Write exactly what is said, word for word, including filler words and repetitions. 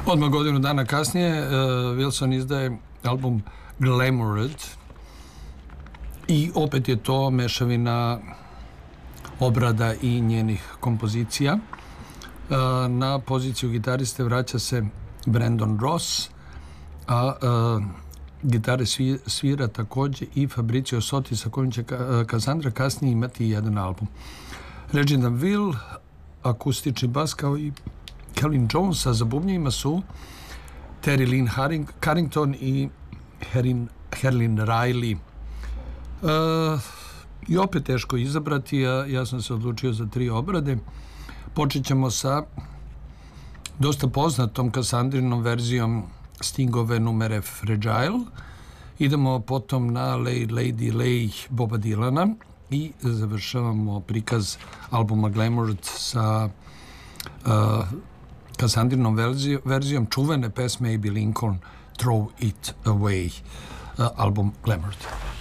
Odmah godinu dana kasnije uh, Wilson izdaje album Glamoured i opet je to mešavina obrada i njenih kompozicija. Uh, na poziciju gitariste vraća se Brandon Ross, a uh, gitare svira također i Fabrizio Sotti, sa kojim će Cassandra kasnije imati jedan album. Reginald Will, akustični bas, kao i Calvin Jones, a za bubnjima su Terry Lynn Carrington i Herin, Herlin Riley. Uh, I opet teško izabrati, ja, ja sam se odlučio za tri obrade. Počet ćemo sa dosta poznatom Cassandrinom verzijom Stingove numere Fragile. Idemo potom na Lay Lady Lay Boba Dylana i završavamo prikaz albuma Glamoured sa uh, Cassandrinom verzijom, verzijom čuvene pesme Abe Lincoln Throw It Away, uh, album Glamoured.